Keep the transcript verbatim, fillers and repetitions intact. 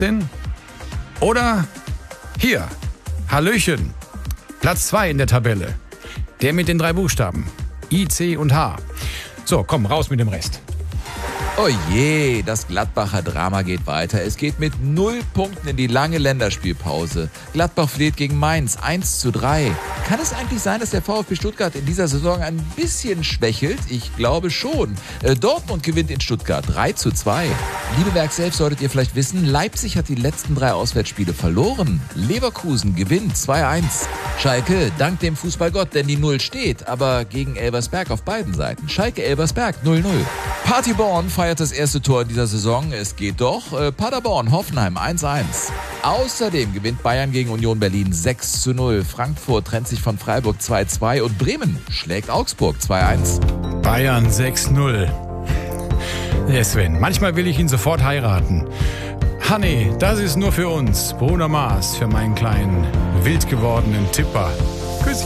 Denn? Oder hier, Hallöchen, Platz zwei in der Tabelle. Der mit den drei Buchstaben, I, C und H. So, komm, raus mit dem Rest. Oh je, das Gladbacher Drama geht weiter. Es geht mit null Punkten in die lange Länderspielpause. Gladbach verliert gegen Mainz eins zu drei. Kann es eigentlich sein, dass der VfB Stuttgart in dieser Saison ein bisschen schwächelt? Ich glaube schon. Äh, Dortmund gewinnt in Stuttgart drei zu zwei. Liebe Werk selbst, solltet ihr vielleicht wissen, Leipzig hat die letzten drei Auswärtsspiele verloren. Leverkusen gewinnt zwei eins. Schalke dankt dem Fußballgott, denn die Null steht, aber gegen Elversberg auf beiden Seiten. Schalke-Elversberg null null. Paderborn feiert das erste Tor in dieser Saison. Es geht doch. Äh, Paderborn-Hoffenheim eins eins. Außerdem gewinnt Bayern gegen Union Berlin sechs zu null. Frankfurt trennt sich von Freiburg zwei zwei und Bremen schlägt Augsburg zwei eins. Bayern sechs null. Der Sven, manchmal will ich ihn sofort heiraten. Honey, das ist nur für uns. Bruno Mars für meinen kleinen, wild gewordenen Tipper.